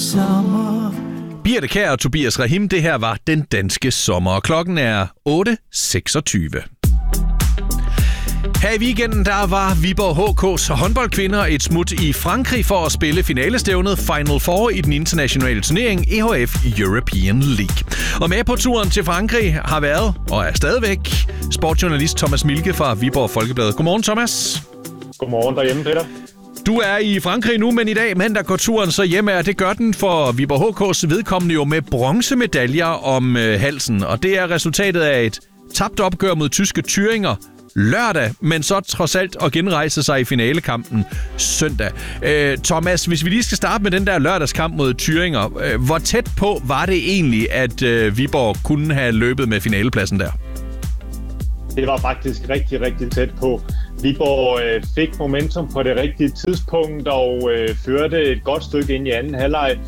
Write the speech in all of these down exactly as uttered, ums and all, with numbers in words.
sommer. Birte Kjær og Tobias Rahim, det her var Den Danske Sommer, og klokken er otte seksogtyve. Her i weekenden, der var Viborg H K's håndboldkvinder et smut i Frankrig for at spille finalestævnet Final Four i den internationale turnering E H F European League. Og med på turen til Frankrig har været, og er stadigvæk, sportsjournalist Thomas Mielke fra Viborg Folkebladet. Godmorgen, Thomas. Godmorgen derhjemme, Peter. Du er i Frankrig nu, men i dag mandag går turen så hjem, og det gør den for Viborg H K's vedkommende jo med bronzemedaljer om øh, halsen. Og det er resultatet af et tabt opgør mod tyske Thüringer lørdag, men så trods alt at genrejse sig i finalekampen søndag. Øh, Thomas, hvis vi lige skal starte med den der lørdagskamp mod Thüringer, øh, hvor tæt på var det egentlig, at øh, Viborg kunne have løbet med finalepladsen der? Det var faktisk rigtig, rigtig tæt på. Viborg øh, fik momentum på det rigtige tidspunkt og øh, førte et godt stykke ind i anden halvleg.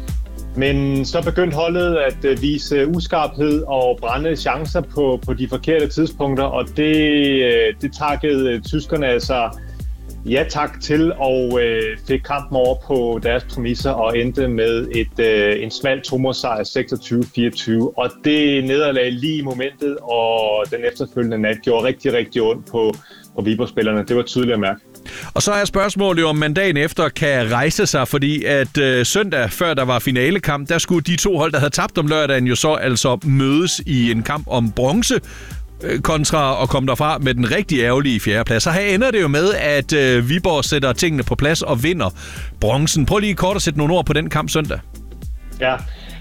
Men så begyndte holdet at øh, vise uskarphed og brænde chancer på, på de forkerte tidspunkter, og det, øh, det takkede tyskerne altså ja tak til, og øh, fik kampen over på deres præmisser og endte med et, øh, en smal tomålssejr seksogtyve fireogtyve. Og det nederlag lige i momentet, og den efterfølgende nat gjorde rigtig, rigtig ondt på, på Viborg-spillerne. Det var tydeligt at mærke. Og så er spørgsmålet jo, om man dagen efter kan rejse sig, fordi at øh, søndag, før der var finalekamp, der skulle de to hold, der havde tabt om lørdagen, jo så altså mødes i en kamp om bronze, øh, kontra at komme derfra med den rigtig ærgerlige fjerdeplads. Så her ender det jo med, at øh, Viborg sætter tingene på plads og vinder bronzen. Prøv lige kort at sætte nogle ord på den kamp søndag. Ja.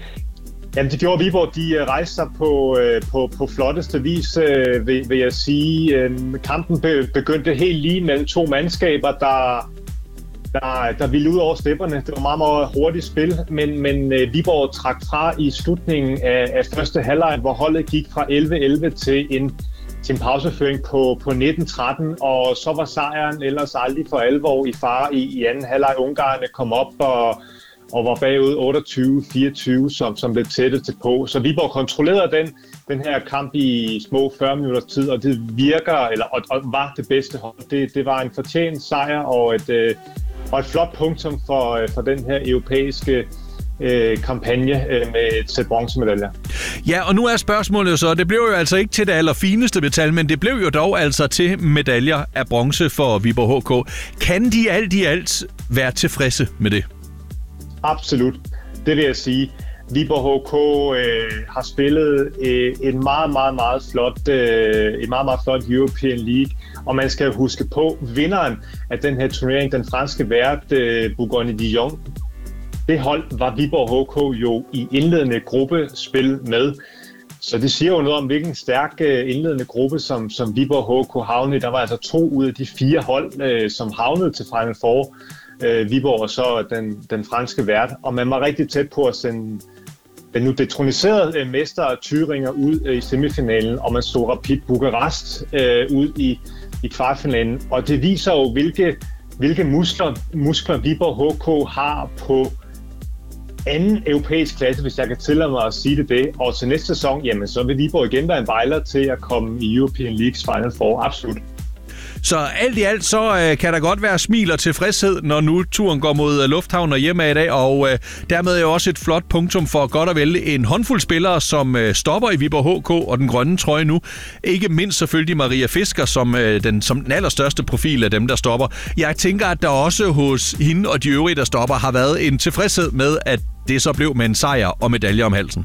Jamen, det gjorde Viborg. De rejste sig på, på, på flotteste vis, vil, vil jeg sige. Kampen begyndte helt lige mellem to mandskaber, der, der, der ville ud over stepperne. Det var meget, meget hurtigt spil, men, men Viborg trak fra i slutningen af, af første halvleg, hvor holdet gik fra elleve elleve til en, til en pauseføring på, på nitten tretten, og så var sejren ellers aldrig for alvor i fare i, i anden halvleg. Ungarerne kom op og og var bagud otteogtyve fireogtyve, som, som blev tættet til på. Så Viborg kontrollerede den, den her kamp i små fyrre minutters tid, og det virker, eller og, og var det bedste hold. Det, det var en fortjent sejr og et, øh, og et flot punktum for, øh, for den her europæiske øh, kampagne øh, med et sæt bronzemedaljer. Ja, og nu er spørgsmålet jo så, det blev jo altså ikke til det allerfineste metal, men det blev jo dog altså til medaljer af bronze for Viborg H K. Kan de alt i alt være tilfredse med det? Absolut, det vil jeg sige. Viborg H K øh, har spillet øh, en meget, meget, meget flot, øh, en meget, meget flot European League, og man skal huske på, vinderen af den her turnering, den franske vært øh, Bourgogne-Dijon, det hold var Viborg H K jo i indledende gruppespil med. Så det siger jo noget om, hvilken stærk øh, indledende gruppe, som, som Viborg H K havnede i. Der var altså to ud af de fire hold, øh, som havnede til Final Four. Øh, Viborg og så den, den franske vært, og man var rigtig tæt på at sende den nu detroniserede øh, mester Thüringer ud øh, i semifinalen, og man stod Rapid Bukarest øh, ud i, i kvartfinalen. Og det viser jo, hvilke, hvilke muskler, muskler Viborg H K har på anden europæisk klasse, hvis jeg kan tillade mig at sige det det. Og til næste sæson, jamen så vil Viborg igen være en bejler til at komme i European Leagues Final Four. Absolut. Så alt i alt, så øh, kan der godt være smil og tilfredshed, når nu turen går mod øh, lufthavn og hjemme i dag, og øh, dermed er jo også et flot punktum for godt at vælge en håndfuld spillere, som øh, stopper i Viborg H K og den grønne trøje nu. Ikke mindst selvfølgelig Maria Fisker, som, øh, den, som den allerstørste profil af dem, der stopper. Jeg tænker, at der også hos hende og de øvrige, der stopper, har været en tilfredshed med, at det så blev med en sejr og medalje om halsen.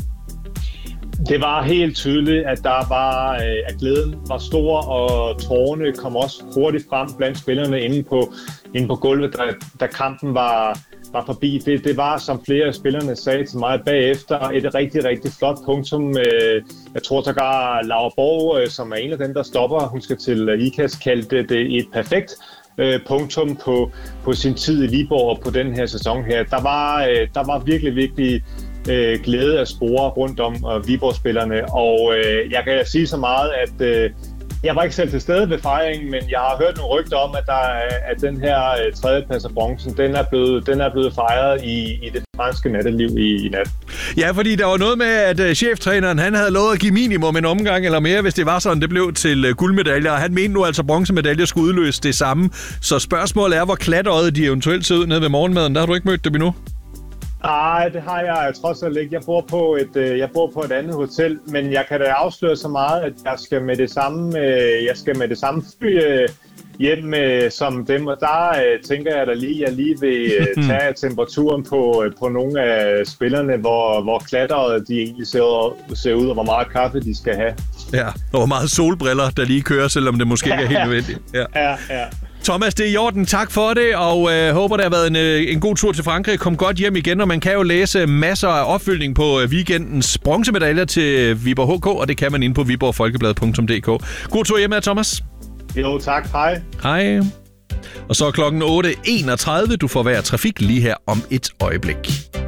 Det var helt tydeligt, at der var, at glæden var stor, og tårerne kom også hurtigt frem blandt spillerne inde på, inde på gulvet, da, da kampen var, var forbi. Det, det var, som flere af spillerne sagde til mig bagefter, et rigtig, rigtig flot punktum. Jeg tror sågar Laura Borg, som er en af dem, der stopper, hun skal til I K A S, kaldte det et perfekt punktum på, på sin tid i Viborg og på den her sæson her. Der var, der var virkelig, virkelig øh, glæde af spore rundt om øh, Viborg-spillerne, og øh, jeg kan sige så meget, at øh, jeg var ikke selv til stede ved fejringen, men jeg har hørt nogle rygter om, at, der, at den her øh, tredjeplads af bronzen, den er blevet, den er blevet fejret i, i det franske natteliv i, i nat. Ja, fordi der var noget med, at uh, cheftræneren han havde lovet at give minimum en omgang eller mere, hvis det var sådan, det blev til uh, guldmedaljer, og han mente nu altså, at bronzemedaljer skulle udløse det samme. Så spørgsmålet er, hvor klatret de eventuelt ser ud nede ved morgenmaden. Der har du ikke mødt dem endnu? Nej, det har jeg trods alt ikke. Jeg bor på et, øh, jeg bor på et andet hotel, men jeg kan da afsløre så meget, at jeg skal med det samme, øh, jeg skal med det samme fly øh, hjem øh, som dem, og der øh, tænker jeg da lige, jeg lige vil øh, tage temperaturen på, øh, på nogle af spillerne, hvor, hvor klatteret de egentlig ser, ser ud, og hvor meget kaffe de skal have. Ja, og hvor meget solbriller, der lige kører, selvom det måske ikke er helt nødvendigt. Ja, ja. ja. Thomas, det er i orden. Tak for det, og øh, håber, det har været en, øh, en god tur til Frankrig. Kom godt hjem igen, og man kan jo læse masser af opfølgning på øh, weekendens bronzemedaljer til Viborg H K, og det kan man inde på viborg folkeblad punktum d k. God tur hjem med, Thomas. Jo, tak. Hej. Hej. Og så er klokken otte enogtredive. Du får hver trafik lige her om et øjeblik.